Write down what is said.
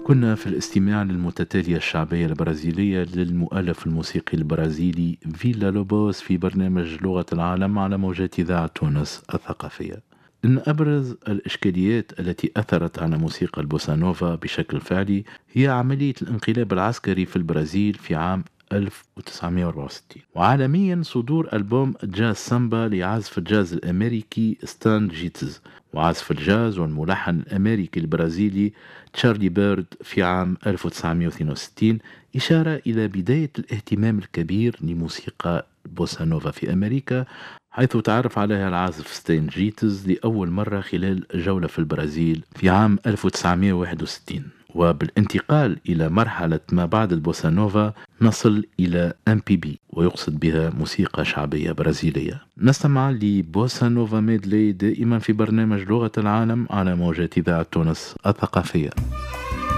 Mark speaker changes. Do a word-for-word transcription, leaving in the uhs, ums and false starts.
Speaker 1: كنا في الاستماع للمتتالية الشعبية البرازيلية للمؤلف الموسيقي البرازيلي فيلا لوبوس في برنامج لغة العالم على موجات إذاعة تونس الثقافية. إن أبرز الإشكاليات التي أثرت على موسيقى البوسانوفا بشكل فعلي هي عملية الانقلاب العسكري في البرازيل في عام ألف وتسعمائة وأربعة وستين، وعالميا صدور ألبوم جاز سامبا لعازف الجاز الأمريكي ستان جيتز وعازف الجاز والملحن الأمريكي البرازيلي تشارلي بيرد في عام ألف وتسعمائة واثنين وستين، إشارة إلى بداية الاهتمام الكبير لموسيقى البوسانوفا في أمريكا، حيث تعرف عليها العازف ستين جيتز لأول مرة خلال جولة في البرازيل في عام ألف وتسعمائة وواحد وستين. وبالانتقال إلى مرحلة ما بعد البوسانوفا نصل إلى إم بي بي، ويقصد بها موسيقى شعبية برازيلية. نستمع لبوسانوفا ميدلي دائما في برنامج لغة العالم على موجات إذاعة تونس الثقافية.